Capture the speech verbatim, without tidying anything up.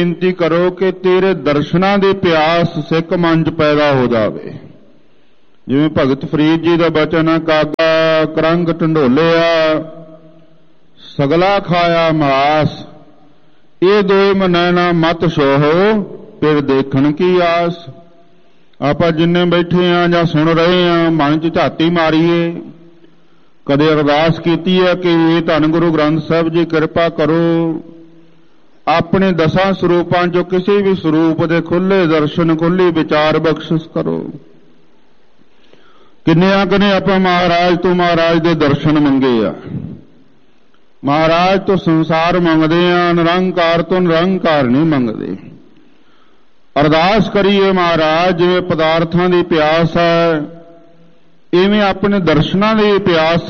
ਬੇਨਤੀ ਕਰੋ ਕਿ ਤੇਰੇ ਦਰਸ਼ਨਾਂ ਦੀ ਪਿਆਸ ਸਿੱਖ ਮਨ 'ਚ ਪੈਦਾ ਹੋ ਜਾਵੇ। ਜਿਵੇਂ ਭਗਤ ਫਰੀਦ ਜੀ ਦਾ ਬਚਨ ਹੈ, ਕਾਗਾ ਕਰੰਗ ਢੰਡੋਲਿਆ ਸਗਲਾ ਖਾਇਆ ਮਾਸ, ਇਹ ਦੋਏ ਮਨੈ ਨਾ ਮਤ ਸੋਹੋ ਫਿਰ ਦੇਖਣ ਕੀ ਆਸ। ਆਪਾਂ ਜਿੰਨੇ ਬੈਠੇ ਆ ਜਾਂ ਸੁਣ ਰਹੇ ਆ, ਮਨ 'ਚ ਝਾਤੀ ਮਾਰੀਏ, ਕਦੇ ਅਰਦਾਸ ਕੀਤੀ ਹੈ ਕਿ ਇਹ ਧੰਨ ਗੁਰੂ ਗ੍ਰੰਥ ਸਾਹਿਬ ਜੀ ਕਿਰਪਾ ਕਰੋ, ਆਪਣੇ ਦਸਾਂ ਸਰੂਪਾਂ 'ਚੋਂ ਕਿਸੇ ਵੀ ਸਰੂਪ ਦੇ ਖੁੱਲ੍ਹੇ ਦਰਸ਼ਨ, ਖੁੱਲ੍ਹੀ ਵਿਚਾਰ ਬਖਸ਼ਿਸ਼ ਕਰੋ। ਕਿੰਨਿਆਂ ਕਨੇ ਆਪਾਂ ਮਹਾਰਾਜ ਤੋਂ ਮਹਾਰਾਜ ਦੇ ਦਰਸ਼ਨ ਮੰਗੇ ਆ, ਮਹਾਰਾਜ ਤੋਂ ਸੰਸਾਰ ਮੰਗਦੇ ਆ, ਨਿਰੰਕਾਰ ਤੋਂ ਨਿਰੰਕਾਰ ਨਹੀਂ ਮੰਗਦੇ। ਅਰਦਾਸ ਕਰੀਏ ਮਹਾਰਾਜ, ਜਿਵੇਂ ਪਦਾਰਥਾਂ ਦੀ ਪਿਆਸ ਹੈ ਇਵੇਂ ਆਪਣੇ ਦਰਸ਼ਨਾਂ ਦੀ ਪਿਆਸ